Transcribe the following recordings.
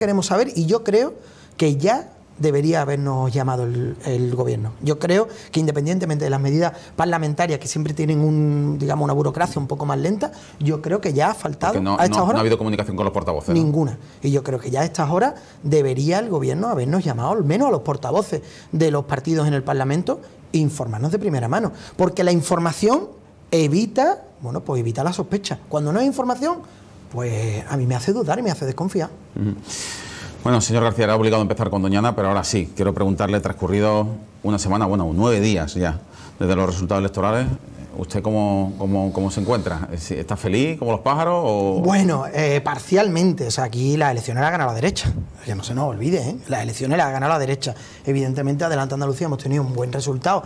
queremos saber, y yo creo que ya debería habernos llamado el gobierno. Yo creo que independientemente de las medidas parlamentarias que siempre tienen digamos una burocracia un poco más lenta, yo creo que ya ha faltado a estas horas. No ha habido comunicación con los portavoces. Ninguna. Y yo creo que ya a estas horas debería el gobierno habernos llamado al menos a los portavoces de los partidos en el Parlamento e informarnos de primera mano. Porque la información evita la sospecha. Cuando no hay información, pues a mí me hace dudar y me hace desconfiar. Bueno, señor García, era obligado a empezar con Doñana, pero ahora sí, quiero preguntarle, transcurrido una semana, 9 días ya, desde los resultados electorales, ¿usted cómo se encuentra? ¿Está feliz como los pájaros? O... Bueno, parcialmente. O sea, aquí las elecciones las ha ganado la derecha. Que no se nos olvide, ¿eh? Las elecciones las ha ganado la derecha. Evidentemente, Adelante Andalucía hemos tenido un buen resultado.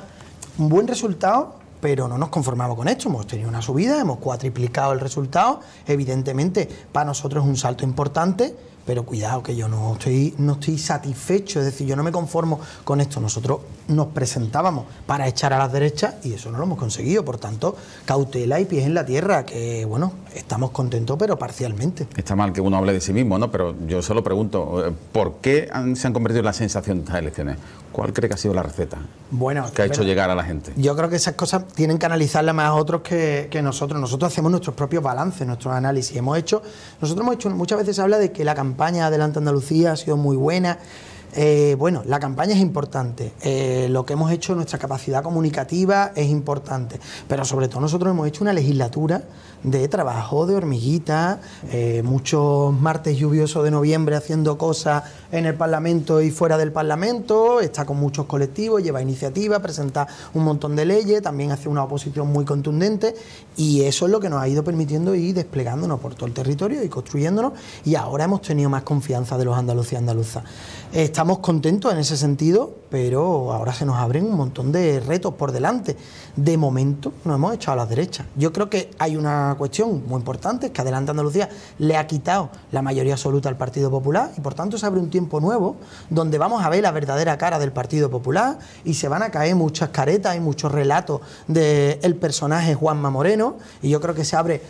Pero no nos conformamos con esto. Hemos tenido una subida, hemos cuatriplicado el resultado. Evidentemente, para nosotros es un salto importante. Pero cuidado, que yo no estoy satisfecho, es decir, yo no me conformo con esto. Nosotros nos presentábamos para echar a las derechas y eso no lo hemos conseguido. Por tanto, cautela y pies en la tierra, que bueno, estamos contentos, pero parcialmente. Está mal que uno hable de sí mismo, ¿no? Pero yo se lo pregunto, ¿por qué se han convertido en la sensación de estas elecciones? ¿Cuál cree que ha sido la receta que ha hecho llegar a la gente? Yo creo que esas cosas tienen que analizarlas más otros que nosotros. Nosotros hacemos nuestros propios balances, nuestros análisis. Nosotros hemos hecho, muchas veces se habla de que la campaña Adelante Andalucía ha sido muy buena. Bueno, la campaña es importante, lo que hemos hecho, nuestra capacidad comunicativa es importante, pero sobre todo nosotros hemos hecho una legislatura de trabajo, de hormiguita, muchos martes lluviosos de noviembre haciendo cosas en el Parlamento y fuera del Parlamento, está con muchos colectivos, lleva iniciativas, presenta un montón de leyes, también hace una oposición muy contundente y eso es lo que nos ha ido permitiendo ir desplegándonos por todo el territorio y construyéndonos, y ahora hemos tenido más confianza de los andaluces y andaluzas. Estamos contentos en ese sentido, pero ahora se nos abren un montón de retos por delante. De momento nos hemos echado a la derecha. Yo creo que hay una cuestión muy importante, es que Adelante Andalucía le ha quitado la mayoría absoluta al Partido Popular y por tanto se abre un tiempo nuevo donde vamos a ver la verdadera cara del Partido Popular y se van a caer muchas caretas y muchos relatos del personaje Juanma Moreno, y yo creo que se abre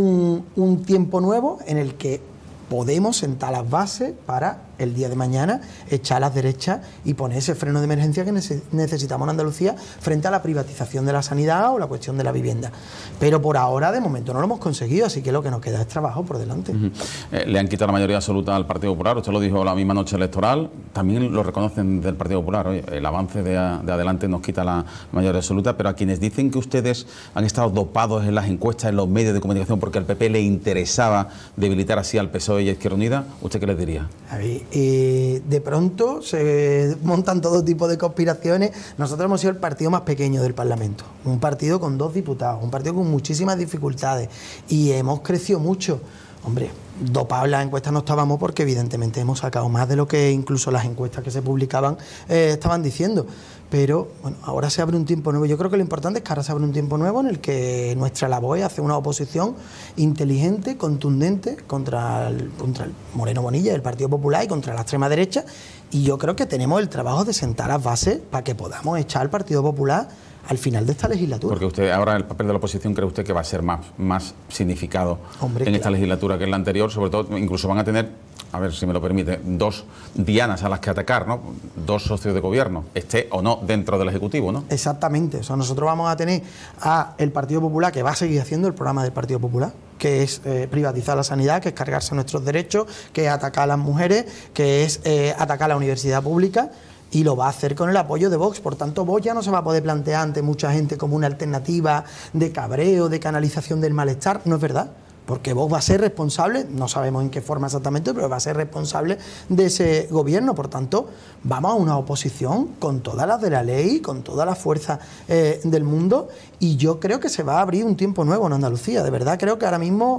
un tiempo nuevo en el que podemos sentar las bases para el día de mañana echar a las derechas y poner ese freno de emergencia que necesitamos en Andalucía frente a la privatización de la sanidad o la cuestión de la vivienda. Pero por ahora, de momento, no lo hemos conseguido, así que lo que nos queda es trabajo por delante. Le han quitado la mayoría absoluta al Partido Popular, usted lo dijo la misma noche electoral, también lo reconocen del Partido Popular. Oye, el avance de Adelante nos quita la mayoría absoluta, pero a quienes dicen que ustedes han estado dopados en las encuestas, en los medios de comunicación, porque al PP le interesaba debilitar así al PSOE y a Izquierda Unida, ¿usted qué les diría? A ver, de pronto se montan todo tipo de conspiraciones. Nosotros hemos sido el partido más pequeño del Parlamento, un partido con 2 diputados, un partido con muchísimas dificultades y hemos crecido mucho. Hombre, dopados en las encuestas no estábamos porque evidentemente hemos sacado más de lo que incluso las encuestas que se publicaban estaban diciendo. Pero bueno, ahora se abre un tiempo nuevo. Yo creo que lo importante es que ahora se abre un tiempo nuevo en el que nuestra labor es hacer una oposición inteligente, contundente contra el Moreno Bonilla, el Partido Popular, y contra la extrema derecha. Y yo creo que tenemos el trabajo de sentar las bases para que podamos echar al Partido Popular al final de esta legislatura. Porque usted ahora el papel de la oposición, ¿cree usted que va a ser más significado en esta legislatura que en la anterior? Sobre todo, incluso van a tener, a ver si me lo permite, 2 dianas a las que atacar, ¿no? 2 socios de gobierno, esté o no dentro del Ejecutivo, ¿no? Exactamente. O sea, nosotros vamos a tener a el Partido Popular, que va a seguir haciendo el programa del Partido Popular, que es privatizar la sanidad, que es cargarse nuestros derechos, que es atacar a las mujeres, que es atacar a la universidad pública, y lo va a hacer con el apoyo de Vox. Por tanto, Vox ya no se va a poder plantear ante mucha gente como una alternativa de cabreo, de canalización del malestar. No es verdad, porque Vox va a ser responsable, no sabemos en qué forma exactamente, pero va a ser responsable de ese gobierno. Por tanto, vamos a una oposición con todas las de la ley, con toda la fuerza del mundo, y yo creo que se va a abrir un tiempo nuevo en Andalucía. De verdad, creo que ahora mismo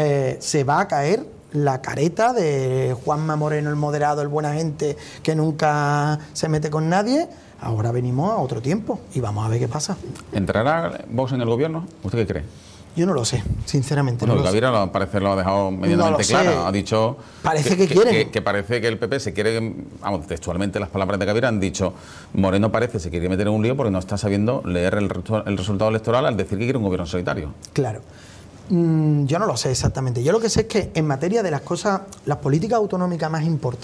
se va a caer la careta de Juanma Moreno, el moderado, el buena gente, que nunca se mete con nadie. Ahora venimos a otro tiempo y vamos a ver qué pasa. ¿Entrará Vox en el gobierno? ¿Usted qué cree? Yo no lo sé, sinceramente. Bueno, Gavira al parecer lo ha dejado medianamente claro. Ha dicho parece que quieren. Que parece que el PP se quiere, vamos, textualmente las palabras de Gavira han dicho, Moreno parece se quiere meter en un lío porque no está sabiendo leer el resultado electoral al decir que quiere un gobierno solitario. Claro. Yo no lo sé exactamente. Yo lo que sé es que en materia de las políticas autonómicas más importantes,